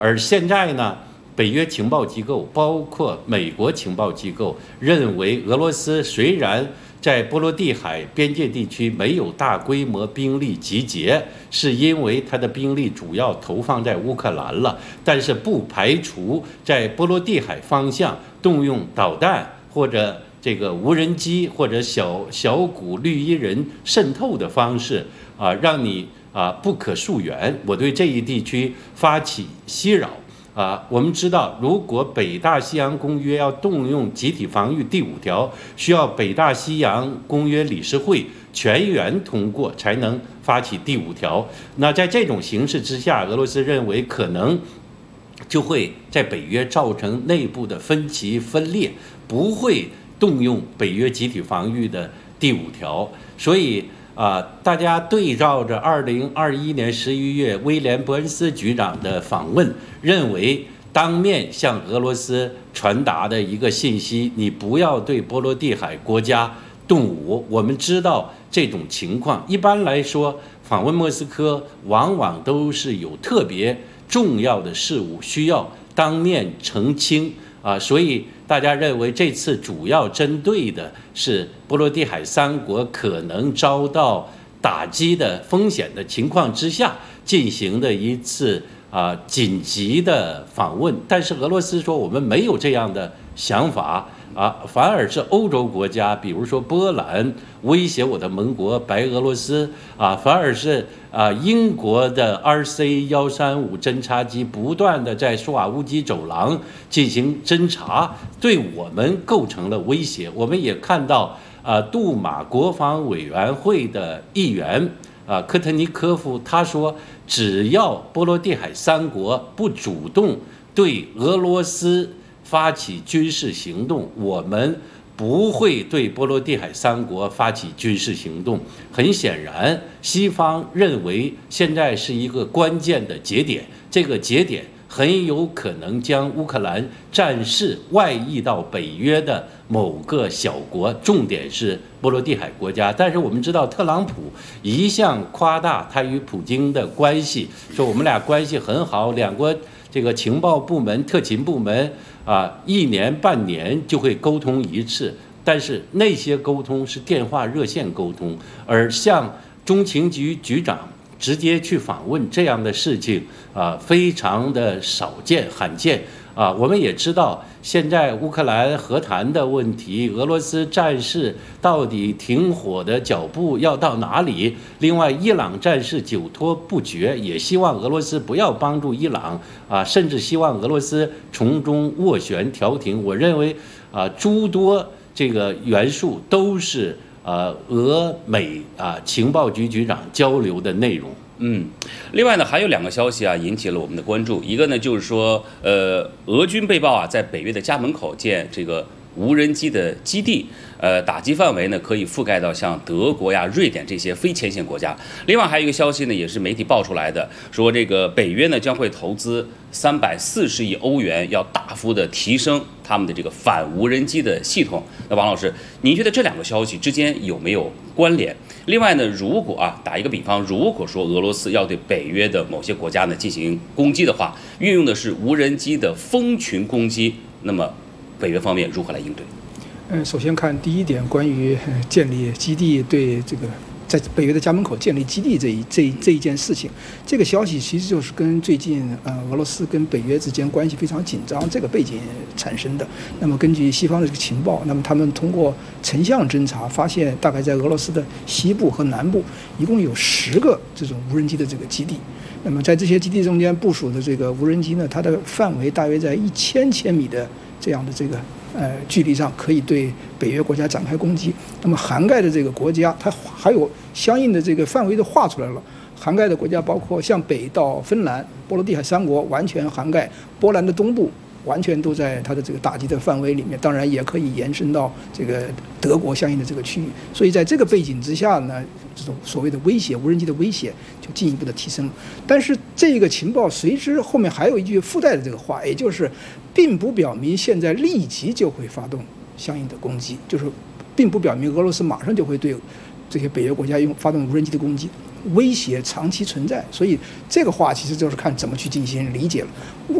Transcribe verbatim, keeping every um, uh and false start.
而现在呢，北约情报机构，包括美国情报机构，认为俄罗斯虽然在波罗的海边界地区没有大规模兵力集结，是因为它的兵力主要投放在乌克兰了，但是不排除在波罗的海方向动用导弹或者这个无人机或者小小股绿衣人渗透的方式啊，让你啊不可溯源。我对这一地区发起袭扰。啊，我们知道，如果北大西洋公约要动用集体防御第五条，需要北大西洋公约理事会全员通过才能发起第五条。那在这种形势之下，俄罗斯认为可能就会在北约造成内部的分歧分裂，不会动用北约集体防御的第五条。所以啊，大家对照着二零二一年十一月威廉·伯恩斯局长的访问，认为当面向俄罗斯传达的一个信息，你不要对波罗的海国家动武。我们知道这种情况，一般来说，访问莫斯科往往都是有特别重要的事务需要当面澄清啊，所以大家认为这次主要针对的是波罗的海三国可能遭到打击的风险的情况之下进行的一次啊紧急的访问。但是俄罗斯说我们没有这样的想法啊，反而是欧洲国家，比如说波兰威胁我的盟国白俄罗斯啊，反而是啊英国的 R C 一三五侦察机不断的在苏瓦乌基走廊进行侦察，对我们构成了威胁。我们也看到啊，杜马国防委员会的议员啊科特尼科夫他说，只要波罗的海三国不主动对俄罗斯发起军事行动，我们不会对波罗的海三国发起军事行动。很显然，西方认为现在是一个关键的节点，这个节点很有可能将乌克兰战事外溢到北约的某个小国，重点是波罗的海国家。但是我们知道，特朗普一向夸大他与普京的关系，说我们俩关系很好，两国这个情报部门、特勤部门啊，一年半年就会沟通一次，但是那些沟通是电话热线沟通，而像中情局局长直接去访问这样的事情啊，非常的少见、罕见啊。我们也知道，现在乌克兰和谈的问题，俄罗斯战事到底停火的脚步要到哪里？另外，伊朗战事久拖不决，也希望俄罗斯不要帮助伊朗啊，甚至希望俄罗斯从中斡旋调停。我认为啊，诸多这个元素都是呃俄美啊情报局局长交流的内容。 嗯，另外呢，还有两个消息啊引起了我们的关注。一个呢，就是说，呃，俄军被曝啊在北约的家门口建这个无人机的基地，呃，打击范围呢可以覆盖到像德国呀、瑞典这些非前线国家。另外还有一个消息呢，也是媒体爆出来的，说这个北约呢将会投资三百四十亿欧元，要大幅的提升他们的这个反无人机的系统。那王老师，您觉得这两个消息之间有没有关联？另外呢，如果啊打一个比方，如果说俄罗斯要对北约的某些国家呢进行攻击的话，运用的是无人机的蜂群攻击，那么北约方面如何来应对？ 嗯，首先看第一点，关于建立基地对这个在北约的家门口建立基地这一这一这一件事情，这个消息其实就是跟最近呃俄罗斯跟北约之间关系非常紧张这个背景产生的。那么根据西方的这个情报，那么他们通过成像侦察发现，大概在俄罗斯的西部和南部一共有十个这种无人机的这个基地。那么在这些基地中间部署的这个无人机呢，它的范围大约在一千千米的这样的这个呃距离上，可以对北约国家展开攻击。那么涵盖的这个国家，它还有相应的这个范围都画出来了。涵盖的国家包括向北到芬兰、波罗的海三国，完全涵盖波兰的东部，完全都在它的这个打击的范围里面。当然也可以延伸到这个德国相应的这个区域。所以在这个背景之下呢，这种所谓的威胁，无人机的威胁就进一步的提升了。但是这个情报随之后面还有一句附带的这个话，也就是并不表明现在立即就会发动相应的攻击，就是并不表明俄罗斯马上就会对这些北约国家用发动无人机的攻击。 威胁长期存在。所以这个话其实就是看怎么去进行理解了。